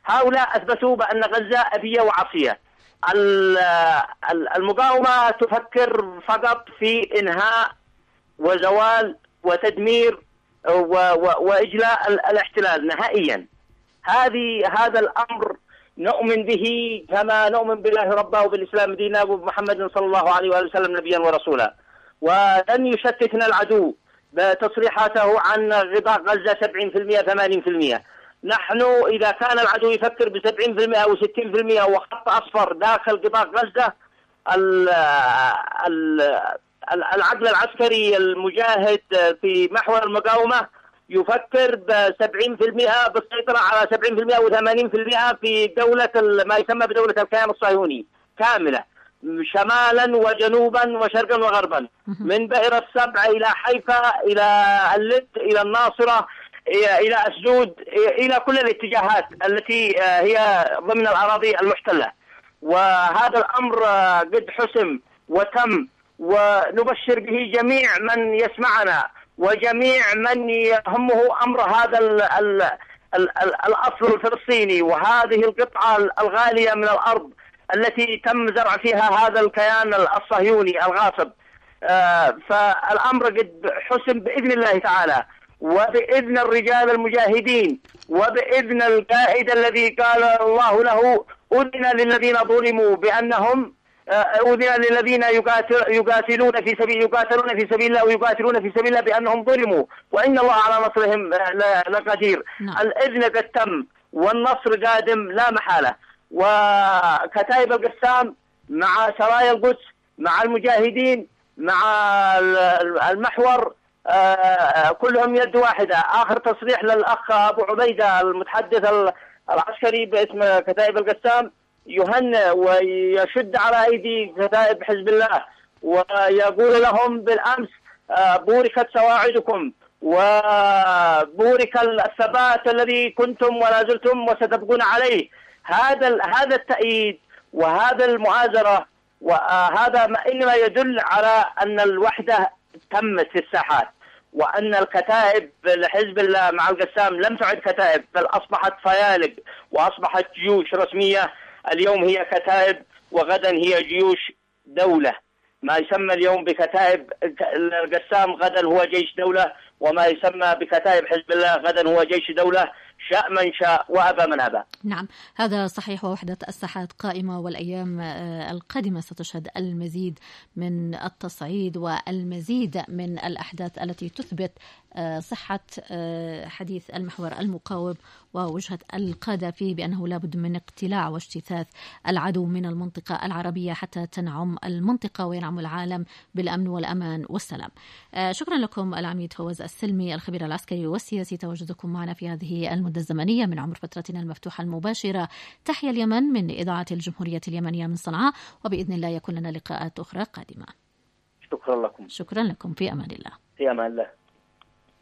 هؤلاء أثبتوا بأن غزة أبية وعصية. المقاومة تفكر فقط في إنهاء وزوال وتدمير وإجلاء الاحتلال نهائيا. هذا الأمر نؤمن به كما نؤمن بالله ربا وبالإسلام دينا وبمحمد صلى الله عليه وآله وسلم نبيا ورسولا. ولن يشتتنا العدو بتصريحاته عن غطاء غزة 70% 80%. نحن إذا كان العدو يفكر ب70% أو 60% وخط أصفر داخل قطاع غزة، العقل العسكري المجاهد في محور المقاومة يفكر ب70% بالسيطرة على 70% أو 80% في دولة ما يسمى بدولة الكيان الصهيوني كاملة، شمالا وجنوبا وشرقا وغربا، من بئر السبع إلى حيفا إلى اللد إلى الناصرة إلى أسدود إلى كل الاتجاهات التي هي ضمن الأراضي المحتلة. وهذا الأمر قد حسم وتم، ونبشر به جميع من يسمعنا وجميع من يهمه أمر هذا الأصل الفلسطيني وهذه القطعة الغالية من الأرض التي تم زرع فيها هذا الكيان الصهيوني الغاصب. فالأمر قد حسم بإذن الله تعالى، وبإذن الرجال المجاهدين، وبإذن القائد الذي قال الله له أذن للذين ظلموا بأنهم أذن للذين يقاتلون في سبيل الله ويقاتلون في سبيل الله بأنهم ظلموا وإن الله على نصرهم لقدير. الإذن قد تم والنصر قادم لا محالة. وكتائب القسام مع سرايا القدس مع المجاهدين مع المحور كلهم يد واحدة. آخر تصريح للأخ أبو عبيدة المتحدث العسكري باسم كتائب القسام يهنئ ويشد على أيدي كتائب حزب الله ويقول لهم بالأمس بوركت سواعدكم وبورك الثبات الذي كنتم ولا زلتم وستبقون عليه. هذا التأييد وهذا المؤازرة وهذا إنما يدل على أن الوحدة تمت في الساحات، وأن الكتائب لحزب الله مع القسام لم تعد كتائب بل أصبحت فيالق وأصبحت جيوش رسمية. اليوم هي كتائب وغدا هي جيوش دولة. ما يسمى اليوم بكتائب القسام غدا هو جيش دولة، وما يسمى بكتائب حزب الله غدا هو جيش دولة، شاء من شاء وأبى من أبى. نعم هذا صحيح، ووحدة الساحات قائمة، والأيام القادمة ستشهد المزيد من التصعيد والمزيد من الأحداث التي تثبت صحة حديث المحور المقاوم ووجهة القادة فيه بأنه لابد من اقتلاع واجتثاث العدو من المنطقة العربية حتى تنعم المنطقة وينعم العالم بالأمن والأمان والسلام. شكرا لكم العميد فوز السلمي الخبير العسكري والسياسي تواجدكم معنا في هذه المدة الزمنية من عمر فترتنا المفتوحة المباشرة. تحيا اليمن من إذاعة الجمهورية اليمنية من صنعاء، وبإذن الله يكون لنا لقاءات أخرى قادمة. شكرا لكم. شكرا لكم، في أمان الله. في أمان الله.